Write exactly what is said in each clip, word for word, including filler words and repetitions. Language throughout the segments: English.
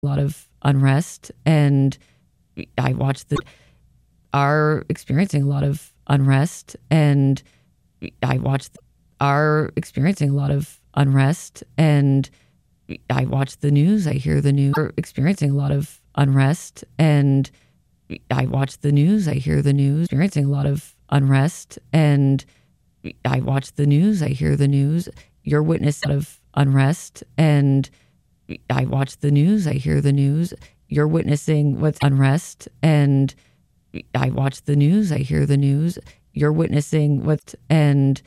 a lot of unrest, and I watch the are experiencing a lot of unrest, and I watch are experiencing a lot of unrest, and I watch the news, I hear the news, are experiencing a lot of unrest, and I watch the news, I hear the news, experiencing a lot of unrest, and I watch the news, I hear the news, you're witnessing a lot of unrest, and I watch the news, I hear the news, you're witnessing what's unrest, and I watch the news, I hear the news, you're witnessing what's, and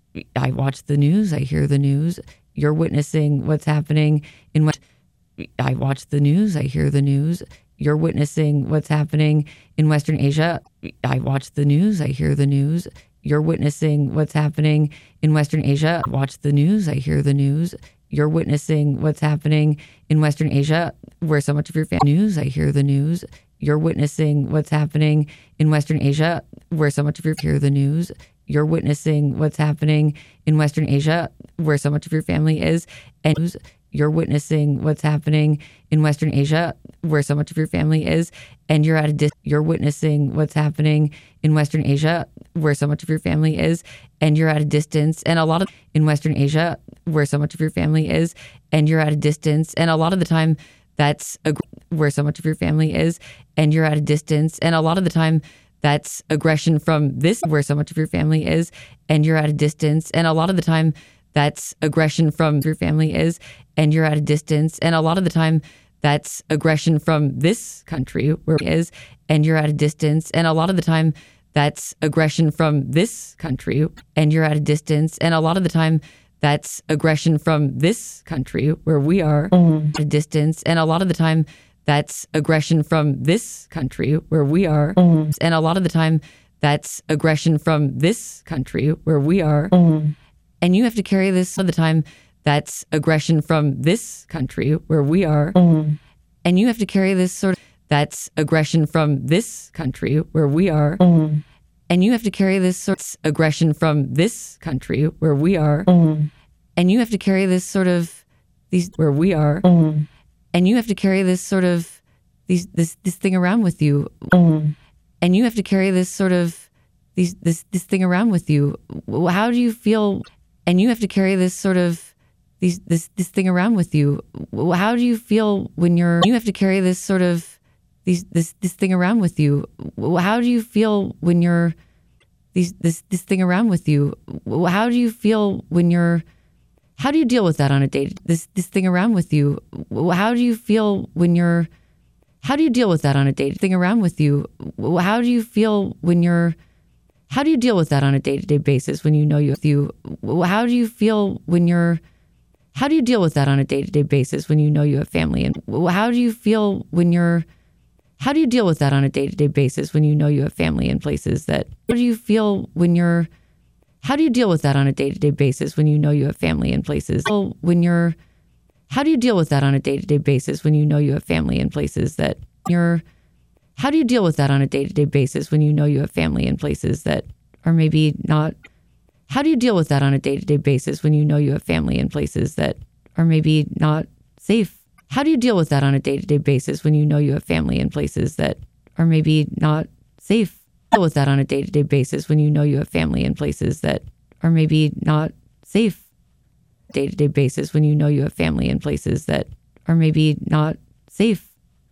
I watch the news, I hear the news, you're witnessing what's happening in what I watch the news, I hear the news, you're witnessing what's happening in Western Asia. I watch the news, I hear the news, you're witnessing what's happening in Western Asia. Watch the news, I hear the news, you're witnessing what's happening in Western Asia, where so much of your family news, I hear the news, you're witnessing what's happening in Western Asia, where so much of your hear the news, you're witnessing what's happening in Western Asia, where so much of your family is, and you're witnessing what's happening in Western Asia, where so much of your family is, and you're at a dis- you're witnessing what's happening in Western Asia, where so much of your family is, and you're at a distance, and a lot of in Western Asia, where so much of your family is, and you're at a distance, and a lot of the time that's ag- where so much of your family is, and you're at a distance, and a lot of the time that's aggression from this, where so much of your family is, and you're at a distance, and a lot of the time that's aggression from your family is, and you're at a distance, and a lot of the time that's aggression from this country where it is, and you're at a distance, and a lot of the time that's aggression from this country, and you're at a distance, and a lot of the time that's aggression from this country where we are mm-hmm. at a distance, and a lot of the time that's aggression from this country where we are, mm-hmm. and a lot of the time that's aggression from this country where we are, mm-hmm. and you have to carry this all the time. That's aggression from this country where we are, mm-hmm. and you have to carry this sort of, that's aggression from this country where we are, mm-hmm. and you have to carry this sort of aggression from this country where we are, mm-hmm. and you have to carry this sort of, these where we are, mm-hmm. and you have to carry this sort of, these this this thing around with you, mm-hmm. and you have to carry this sort of, these this this thing around with you. How do you feel? And you have to carry this sort of, these this this thing around with you. How do you feel when you're? You have to carry this sort of, these this this thing around with you. How do you feel when you're? These this this thing around with you. How do you feel when you're? How do you deal with that on a day? This this thing around with you. How do you feel when you're? How do you deal with that on a day? Thing around with you. How do you feel when you're? How do you deal with that on a day-to-day basis when you know you have you? How do you feel when you're? How do you deal with that on a day-to-day basis when you know you have family? And how do you feel when you're? How do you deal with that on a day-to-day basis when you know you have family in places that? How do you feel when you're? How do you deal with that on a day-to-day basis when you know you have family in places? When you're? How do you deal with that on a day-to-day basis when you know you have family in places that you're? How do you deal with that on a day-to-day basis when you know you have family in places that are maybe not? How do you deal with that on a day-to-day basis when you know you have family in places that are maybe not safe? How do you deal with that on a day-to-day basis when you know you have family in places that are maybe not safe? Deal with that on a day-to-day basis when you know you have family in places that are maybe not safe. Day-to-day basis when you know you have family in places that are maybe not safe.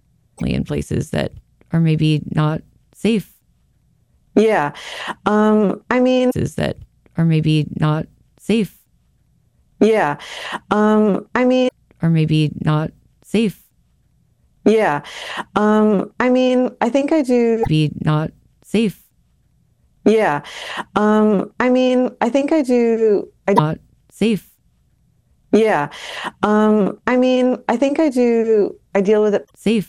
In places that are maybe not safe. Yeah. Um, I mean, is that are maybe not safe. Yeah. Um, I mean, or maybe not safe. Yeah. Um, I mean, I think I do. Be not safe. Yeah. Um, I mean, I think I do. I not safe. Yeah. Um, I mean, I think I do. I deal with it. Safe.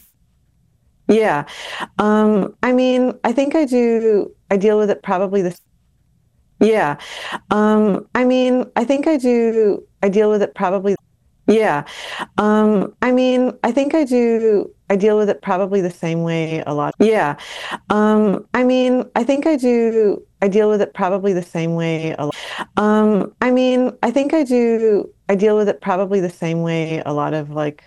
Yeah. Um, I mean, I think I do. I deal with it probably the. Yeah. Um, I mean, I think I do. I deal with it probably. Yeah. Um, I mean, I think I do. I deal with it probably the same way a lot. Yeah. Um, I mean, I think I do. I deal with it probably the same way a lot. Um, I mean, I think I do. I deal with it probably the same way a lot of like